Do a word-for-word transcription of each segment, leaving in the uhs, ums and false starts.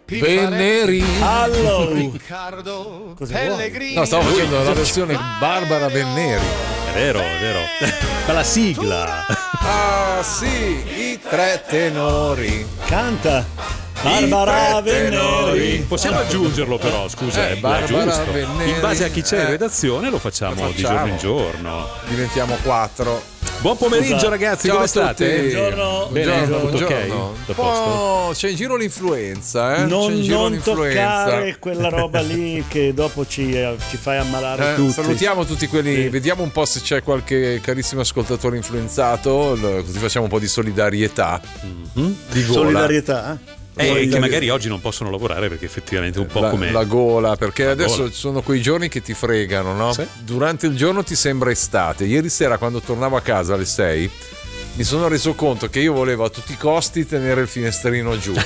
Venneri. Allora, Riccardo Pellegrini. No, stavo facendo la versione Barbara Venneri. è vero, è vero. Bella sigla. Ah sì, i tre tenori. Canta Barbara I tre tenori. Venneri. Possiamo aggiungerlo però, scusa, Eh, è Barbara giusto. Venneri. In base a chi c'è in Eh. redazione lo facciamo, Lo di giorno in facciamo. giorno. Diventiamo quattro. Buon pomeriggio Scusa. ragazzi, Ciao come a tutti. state? Buongiorno. Bene, Buongiorno, tutto ok? buongiorno. Tutto a Un posto? po' c'è in giro l'influenza, eh? Non, c'è in giro non l'influenza. toccare quella roba lì che dopo ci, eh, ci fai ammalare Eh, tutti. salutiamo tutti quelli, Sì. vediamo un po' se c'è qualche carissimo ascoltatore influenzato, l- così facciamo un po' di solidarietà. Di gola. Solidarietà. Eh, che magari oggi non possono lavorare perché effettivamente è un po' La, come la gola, perché La adesso gola. ci sono quei giorni che ti fregano, no? Sì. Durante il giorno ti sembra estate. Ieri sera quando tornavo a casa alle sei mi sono reso conto che io volevo a tutti i costi tenere il finestrino giù,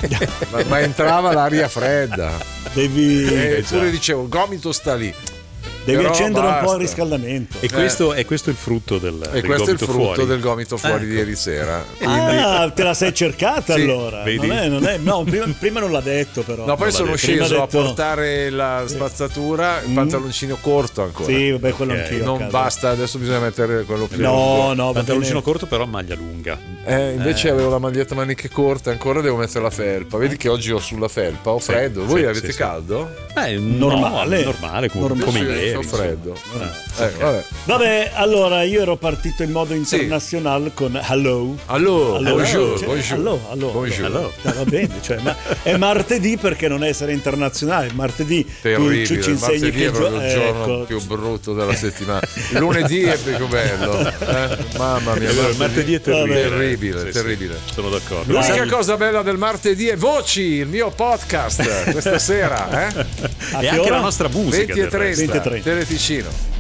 ma, ma entrava l'aria fredda. Devi, E già. pure dicevo, il gomito sta lì. devi Però accendere un po' basta. il riscaldamento. E questo, è questo il frutto del, E del questo è il gomito frutto fuori. del gomito fuori Ecco. di ieri sera. Quindi- Ah, te la sei cercata Sì, allora. vedi? Non è, non è, no, prima, prima non l'ha detto però. No, poi l'ha sono detto. Prima sceso ha a detto- portare la spazzatura, il Mm. pantaloncino corto ancora. Sì, vabbè, quello Ok. anch'io. a Non casa. basta, adesso bisogna mettere quello più No, lungo. no, va Pantaloncino bene. corto però maglia lunga. Eh, invece avevo la maglietta a maniche corte, ancora devo mettere la felpa. Vedi che oggi ho sulla felpa, ho Sì, freddo. Voi sì, avete sì, sì. caldo? Eh, Normale. no, normale come, Normale. come Sì, ieri. ho insomma. freddo. Eh, Eh, vabbè. Vabbè, allora io ero partito in modo internazionale con hello. Allora, Allora, bonjour, cioè, bonjour. allora, allora, Bonjour. allora. Eh, va bene, cioè, ma è martedì perché non essere internazionale. Martedì Terribile, tu ci il insegni martedì che è proprio gio- il giorno ecco. più brutto della settimana. Il lunedì è più bello. Eh? Mamma mia, È vero, il martedì è terribile. terribile, Sì, sì, terribile. sono d'accordo. L'unica Sai- cosa bella del martedì è Voci, il mio podcast questa sera, eh? A E che anche ora? la nostra musica. venti e del resto. trenta, venti e trenta. Teleticino.